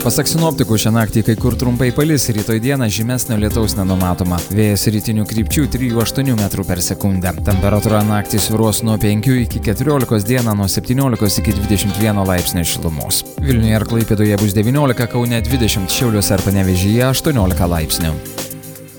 Pasak sinoptikų, šią naktį kai kur trumpai palis, rytoj dieną žymesnio lietaus nenumatoma. Vėjas rytinių krypčių 3–8 metrų per sekundę. Temperatūra naktį svyruos nuo 5 iki 14, dieną nuo 17 iki 21 laipsnio šilumos. Vilniuje ir Klaipėdoje bus 19, Kaune 20, Šiauliuose ir Panevėžyje 18 laipsnių.